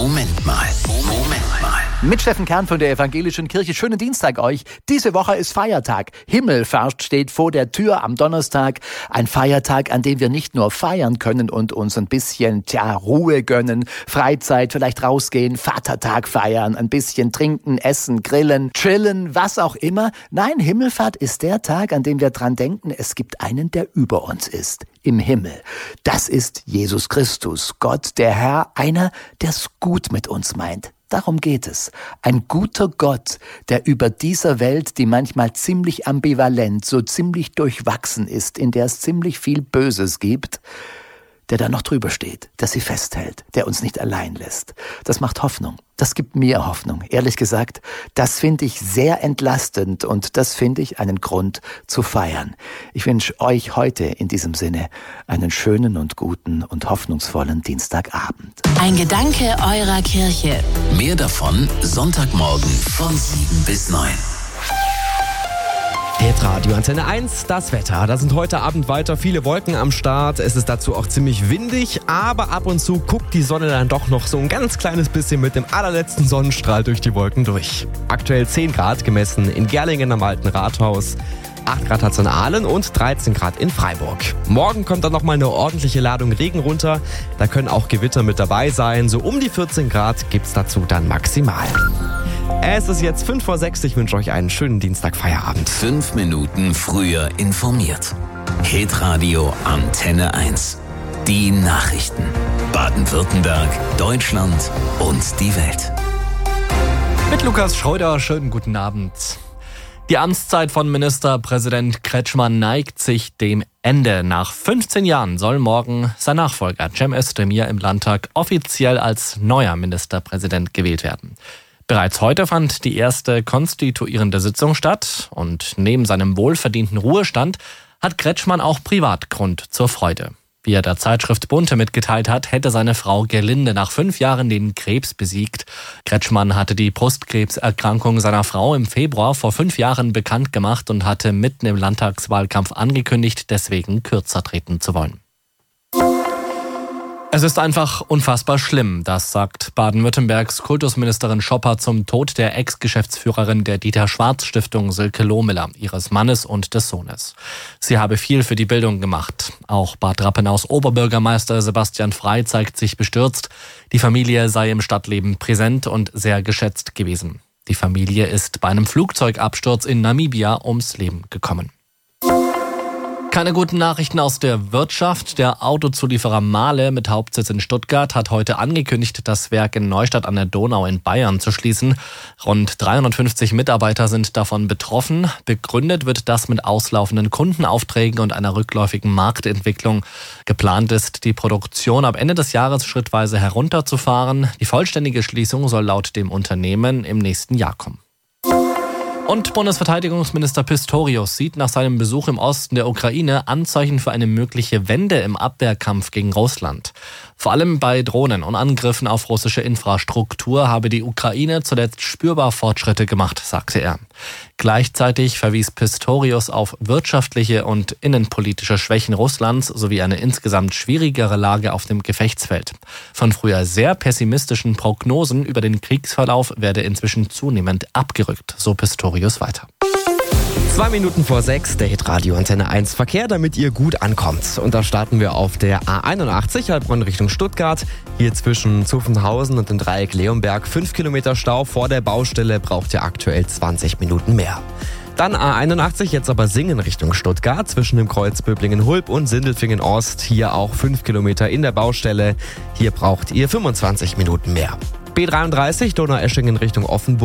Moment mal. Mit Steffen Kern von der Evangelischen Kirche. Schönen Dienstag euch. Diese Woche ist Feiertag. Himmelfahrt steht vor der Tür am Donnerstag. Ein Feiertag, an dem wir nicht nur feiern können und uns ein bisschen Ruhe gönnen, Freizeit, vielleicht rausgehen, Vatertag feiern, ein bisschen trinken, essen, grillen, chillen, was auch immer. Nein, Himmelfahrt ist der Tag, an dem wir dran denken, es gibt einen, der über uns ist, im Himmel. Das ist Jesus Christus, Gott, der Herr, einer, der es gut mit uns meint. Darum geht es. Ein guter Gott, der über dieser Welt, die manchmal ziemlich ambivalent, so ziemlich durchwachsen ist, in der es ziemlich viel Böses gibt, der da noch drüber steht, der sie festhält, der uns nicht allein lässt. Das macht Hoffnung. Das gibt mir Hoffnung. Ehrlich gesagt, das finde ich sehr entlastend und das finde ich einen Grund zu feiern. Ich wünsche euch heute in diesem Sinne einen schönen und guten und hoffnungsvollen Dienstagabend. Ein Gedanke eurer Kirche. Mehr davon Sonntagmorgen von 7 bis 9. Hitradio Antenne 1, das Wetter. Da sind heute Abend weiter viele Wolken am Start. Es ist dazu auch ziemlich windig, aber ab und zu guckt die Sonne dann doch noch so ein ganz kleines bisschen mit dem allerletzten Sonnenstrahl durch die Wolken durch. Aktuell 10 Grad gemessen in Gerlingen am Alten Rathaus. 8 Grad hat es in Aalen und 13 Grad in Freiburg. Morgen kommt dann nochmal eine ordentliche Ladung Regen runter. Da können auch Gewitter mit dabei sein. So um die 14 Grad gibt es dazu dann maximal. Es ist jetzt 5:06 Ich wünsche euch einen schönen Dienstag-Feierabend. 5 Minuten früher informiert. Hitradio Antenne 1. Die Nachrichten. Baden-Württemberg, Deutschland und die Welt. Mit Lukas Schröder, schönen guten Abend. Die Amtszeit von Ministerpräsident Kretschmann neigt sich dem Ende. Nach 15 Jahren soll morgen sein Nachfolger Cem Özdemir im Landtag offiziell als neuer Ministerpräsident gewählt werden. Bereits heute fand die erste konstituierende Sitzung statt und neben seinem wohlverdienten Ruhestand hat Kretschmann auch privat Grund zur Freude. Wie er der Zeitschrift Bunte mitgeteilt hat, hätte seine Frau Gerlinde nach 5 Jahren den Krebs besiegt. Kretschmann hatte die Brustkrebserkrankung seiner Frau im Februar vor 5 Jahren bekannt gemacht und hatte mitten im Landtagswahlkampf angekündigt, deswegen kürzer treten zu wollen. Es ist einfach unfassbar schlimm, das sagt Baden-Württembergs Kultusministerin Schopper zum Tod der Ex-Geschäftsführerin der Dieter-Schwarz-Stiftung Silke Lohmiller, ihres Mannes und des Sohnes. Sie habe viel für die Bildung gemacht. Auch Bad Rappenaus Oberbürgermeister Sebastian Frey zeigt sich bestürzt. Die Familie sei im Stadtleben präsent und sehr geschätzt gewesen. Die Familie ist bei einem Flugzeugabsturz in Namibia ums Leben gekommen. Keine guten Nachrichten aus der Wirtschaft. Der Autozulieferer Mahle mit Hauptsitz in Stuttgart hat heute angekündigt, das Werk in Neustadt an der Donau in Bayern zu schließen. Rund 350 Mitarbeiter sind davon betroffen. Begründet wird das mit auslaufenden Kundenaufträgen und einer rückläufigen Marktentwicklung. Geplant ist, die Produktion ab Ende des Jahres schrittweise herunterzufahren. Die vollständige Schließung soll laut dem Unternehmen im nächsten Jahr kommen. Und Bundesverteidigungsminister Pistorius sieht nach seinem Besuch im Osten der Ukraine Anzeichen für eine mögliche Wende im Abwehrkampf gegen Russland. Vor allem bei Drohnen und Angriffen auf russische Infrastruktur habe die Ukraine zuletzt spürbar Fortschritte gemacht, sagte er. Gleichzeitig verwies Pistorius auf wirtschaftliche und innenpolitische Schwächen Russlands sowie eine insgesamt schwierigere Lage auf dem Gefechtsfeld. Von früher sehr pessimistischen Prognosen über den Kriegsverlauf werde inzwischen zunehmend abgerückt, so Pistorius weiter. 5:02 der Hitradio Antenne 1 Verkehr, damit ihr gut ankommt. Und da starten wir auf der A81 Heilbronn Richtung Stuttgart. Hier zwischen Zuffenhausen und dem Dreieck Leonberg 5 Kilometer Stau. Vor der Baustelle braucht ihr aktuell 20 Minuten mehr. Dann A81, jetzt aber Singen Richtung Stuttgart. Zwischen dem Kreuz Böblingen-Hulb und Sindelfingen-Ost. Hier auch 5 Kilometer in der Baustelle. Hier braucht ihr 25 Minuten mehr. B33 Donaueschingen Richtung Offenburg.